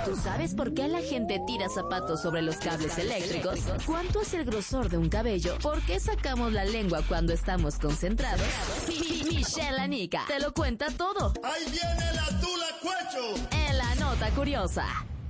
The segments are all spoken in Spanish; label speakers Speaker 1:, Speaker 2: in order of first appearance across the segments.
Speaker 1: ¿Tú sabes por qué la gente tira zapatos sobre los cables eléctricos? ¿Cuánto es el grosor de un cabello? ¿Por qué sacamos la lengua cuando estamos concentrados? Michelle Anica te lo cuenta todo.
Speaker 2: ¡Ahí viene la tula cuecho!
Speaker 1: En la nota curiosa.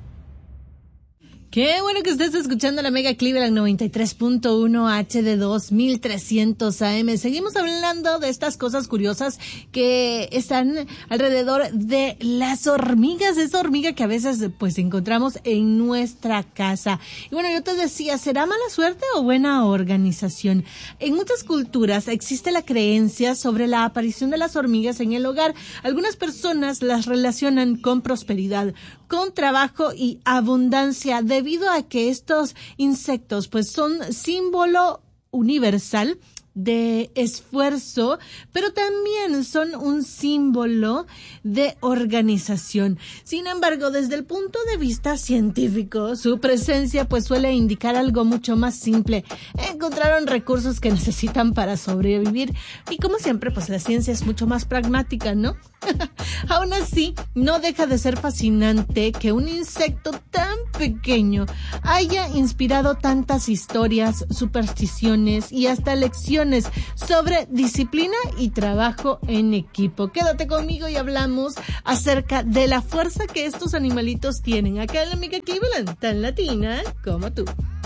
Speaker 3: Qué bueno que estés escuchando la Mega Cleveland 93.1 HD2 1300 AM. Seguimos hablando de estas cosas curiosas que están alrededor de las hormigas. Esa hormiga que a veces pues encontramos en nuestra casa. Y bueno, yo te decía, ¿será mala suerte o buena organización? En muchas culturas existe la creencia sobre la aparición de las hormigas en el hogar. Algunas personas las relacionan con prosperidad, con trabajo y abundancia, debido a que estos insectos pues son símbolo universal de esfuerzo, pero también son un símbolo de organización. Sin embargo, desde el punto de vista científico, su presencia pues suele indicar algo mucho más simple. Encontraron recursos que necesitan para sobrevivir y como siempre pues la ciencia es mucho más pragmática, ¿no? Aún así, no deja de ser fascinante que un insecto tan pequeño haya inspirado tantas historias, supersticiones y hasta lecciones sobre disciplina y trabajo en equipo. Quédate conmigo y hablamos acerca de la fuerza que estos animalitos tienen acá en la Mega Cleveland, tan latina como tú.